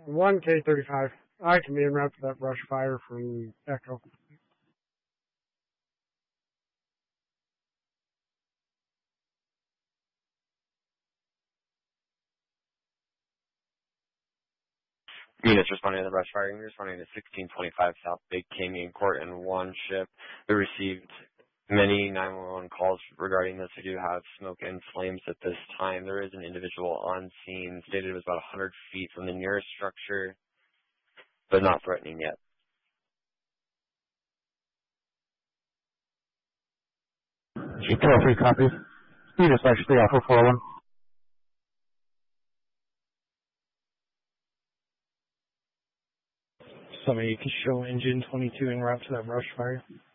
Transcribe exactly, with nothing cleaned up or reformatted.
one K thirty-five. I can be en route to that brush fire from Echo. Units responding to the brush fire. Units responding to sixteen twenty-five South Big Canyon Court and one ship. We received many nine one one calls regarding this. We do have smoke and flames at this time. There is an individual on scene. Stated it was about one hundred feet from the nearest structure, but not threatening yet. four oh three copies. Units actually off for four oh one. Somebody can show engine twenty-two en route to that brush fire.